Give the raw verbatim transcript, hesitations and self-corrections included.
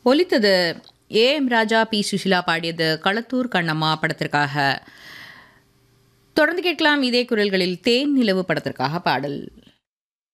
ஒலித்தது A M Raja, B Sushila பாடியது களத்தூர் கண்ணம்மா படத்திற்காக. தொடர்ந்து கேட்கலாம் இதே குரல்களில் தேன் நிலவு படத்திற்காக பாடல்.